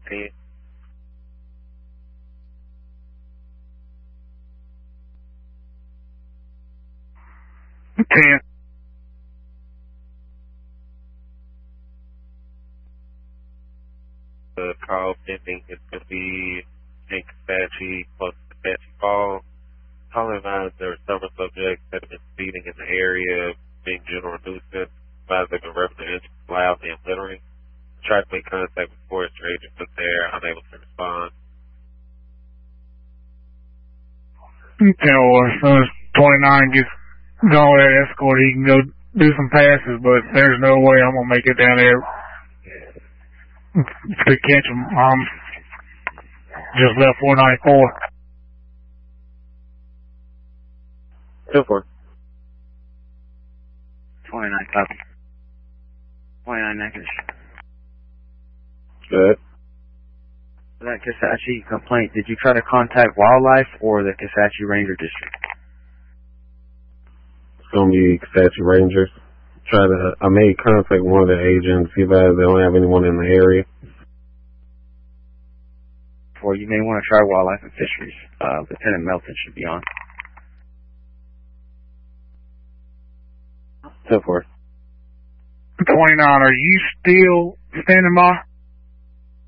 10. The call pending is going to be in Comanche plus Comanche Falls. Calling advised there were several subjects that have been speeding in the area, being general nuisance. Advised they've been revving their engines loudly and littering. Tried to make contact with forestry agents, but they're unable to respond. Okay, well, as soon as 29 gets going at escort, he can go do some passes, but there's no way I'm going to make it down there to catch him. Just left 494. 2-4. 29 copy. 29 negative. Good. That Kisatchee complaint, did you try to contact Wildlife or the Kisatchee Ranger District? It's going to be Kisatchee Rangers. I made contact with one of the agents. He advised they don't have anyone in the area. Or you may want to try Wildlife and Fisheries. Lieutenant Melton should be on. 2-4. 29, are you still standing by?